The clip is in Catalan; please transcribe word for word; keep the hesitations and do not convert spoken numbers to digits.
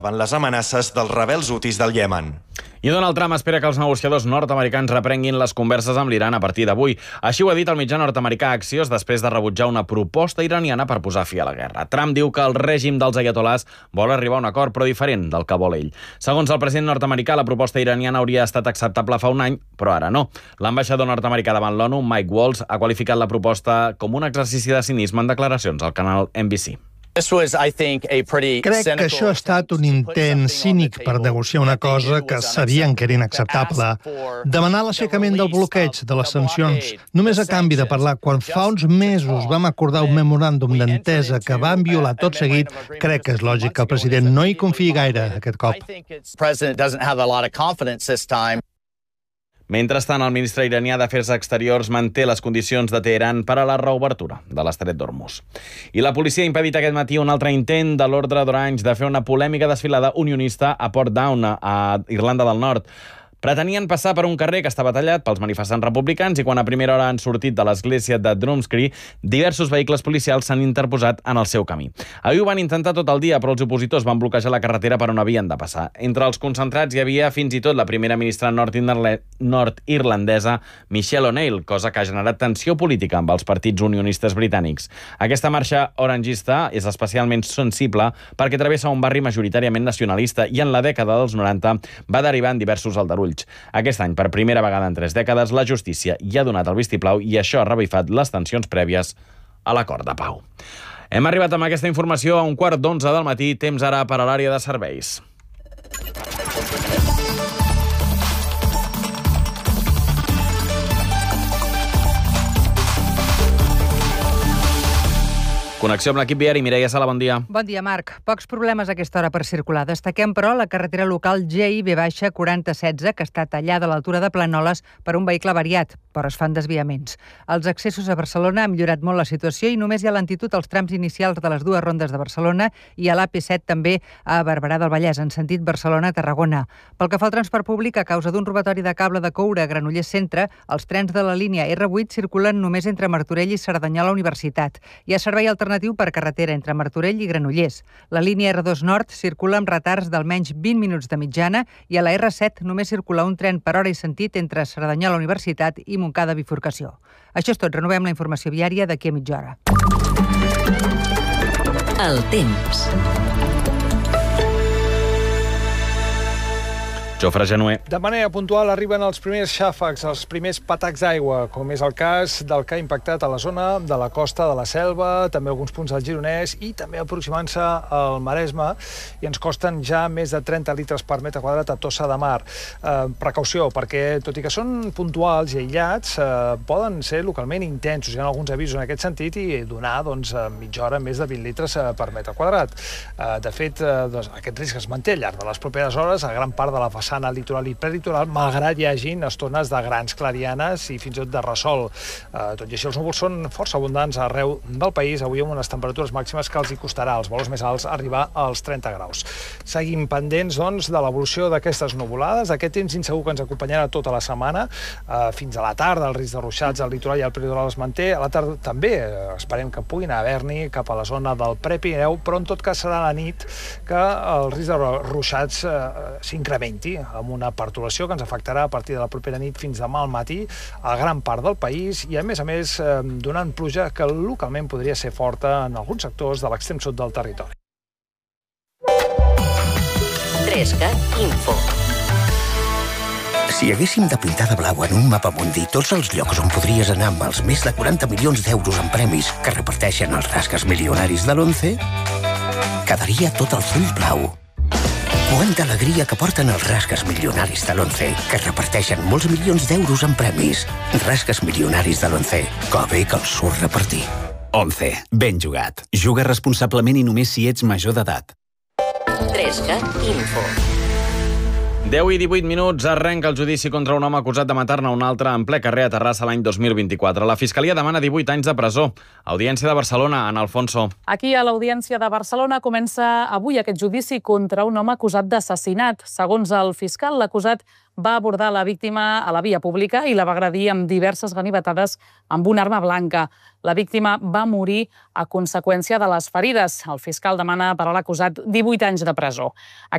van les amenaces dels rebels hutis del Iemen. I Donald Trump espera que els negociadors nord-americans reprenguin les converses amb l'Iran a partir d'avui. Així ho ha dit el mitjà nord-americà Axios després de rebutjar una proposta iraniana per posar fi a la guerra. Trump diu que el règim dels ayatolars vol arribar a un acord, però diferent del que vol ell. Segons el president nord-americà, la proposta iraniana hauria estat acceptable fa un any, però ara no. L'ambaixador nord-americà davant l'ONU, Mike Waltz, ha qualificat la proposta com un exercici de cinisme en declaracions al canal N B C. Crec que això ha estat un intent cínic per negociar una cosa que sabien que era inacceptable. Demanar l'aixecament del bloqueig de les sancions només a canvi de parlar quan fa uns mesos vam acordar un memoràndum d'entesa que van violar tot seguit, crec que és lògic que el president no hi confiï gaire aquest cop. Mentrestant, el ministre iranià d'Afers Exteriors manté les condicions de Teheran per a la reobertura de l'estret d'Hormuz. I la policia ha impedit aquest matí un altre intent de l'Ordre d'Orange de fer una polèmica desfilada unionista a Port Down, a Irlanda del Nord. Pretenien passar per un carrer que estava tallat pels manifestants republicans i quan a primera hora han sortit de l'església de Drumscree, diversos vehicles policials s'han interposat en el seu camí. Ahir ho van intentar tot el dia, però els opositors van bloquejar la carretera per on havien de passar. Entre els concentrats hi havia fins i tot la primera ministra nord-irlandesa Michelle O'Neill, cosa que ha generat tensió política amb els partits unionistes britànics. Aquesta marxa orangista és especialment sensible perquè travessa un barri majoritàriament nacionalista i en la dècada dels noranta va derivar en diversos aldarulls. Aquest any, per primera vegada en tres dècades, la justícia hi ha donat el vistiplau i això ha revifat les tensions prèvies a l'acord de pau. Hem arribat amb aquesta informació a un quart d'onze del matí, temps ara per a l'àrea de serveis. Connexió amb l'equip viari. Mireia Sala, bon dia. Bon dia, Marc. Pocs problemes a aquesta hora per circular. Destaquem, però, la carretera local G I V quaranta setze, que està tallada a l'altura de Planoles per un vehicle variat, però es fan desviaments. Els accessos a Barcelona han millorat molt la situació i només hi ha lentitud als trams inicials de les dues rondes de Barcelona i a l'A P set també a Barberà del Vallès, en sentit Barcelona-Tarragona. Pel que fa al transport públic, a causa d'un robatori de cable de coure a Granollers Centre, els trens de la línia R vuit circulen només entre Martorell i Cerdanyola Universitat. Hi ha servei alternatiu per carretera entre Martorell i Granollers. La línia R dos Nord circula amb retards d'almenys vint minuts de mitjana i a la R set només circula un tren per hora i sentit entre Cerdanyola Universitat i Montcada Bifurcació. Això és tot. Renovem la informació viària d'aquí a mitja hora. El temps. Jofre Genuer. De manera puntual arriben els primers xàfecs, els primers patacs d'aigua, com és el cas del que ha impactat a la zona de la costa de la Selva, també alguns punts del Gironès i també aproximant-se al Maresme, i ens costen ja més de trenta litres per metre quadrat a Tossa de Mar. Eh, precaució, perquè tot i que són puntuals i aïllats, eh, poden ser localment intensos. Hi ha alguns avisos en aquest sentit i donar doncs, mitja hora més de vint litres per metre quadrat. Eh, de fet, eh, doncs, aquest risc es manté al llarg de les properes hores a gran part de la façana litoral i prelitoral, malgrat hi hagin estones de grans clarianes i fins i tot de ressol. Eh, tot i així, els núvols són força abundants arreu del país, avui amb unes temperatures màximes que els hi costarà als valors més alts arribar als trenta graus. Seguim pendents, doncs, de l'evolució d'aquestes nuvolades, d'aquest temps insegur que ens acompanyarà tota la setmana, eh, fins a la tarda, el risc de ruixats al litoral i al prelitoral es manté, a la tarda també eh, esperem que puguin haver-n'hi cap a la zona del Prepirineu, però en tot cas serà a la nit que el risc de ruixats eh, s'incrementi, amb una pertorbació que ens afectarà a partir de la propera nit fins demà al matí a gran part del país i, a més a més, eh, donant pluja que localment podria ser forta en alguns sectors de l'extrem sud del territori. Trescat Info. Si haguéssim de pintar de blau en un mapa mundi tots els llocs on podries anar amb els més de quaranta milions d'euros en premis que reparteixen els rasques milionaris de l'Once, quedaria tot el full blau. Quanta alegria que porten els rasques milionaris de l'Once, que reparteixen molts milions d'euros en premis. Rasques milionaris de l'Once, que bé que els surt repartir. Once. Ben jugat. Juga responsablement i només si ets major d'edat. Trescat Info. deu i divuit minuts, arrenca el judici contra un home acusat de matar-ne un altre en ple carrer a Terrassa l'any dos mil vint-i-quatre. La Fiscalia demana divuit anys de presó. Audiència de Barcelona, Ana Alfonso. Aquí a l'Audiència de Barcelona comença avui aquest judici contra un home acusat d'assassinat. Segons el fiscal, l'acusat va abordar la víctima a la via pública i la va agredir amb diverses ganivetades amb una arma blanca. La víctima va morir a conseqüència de les ferides. El fiscal demana per a l'acusat divuit anys de presó.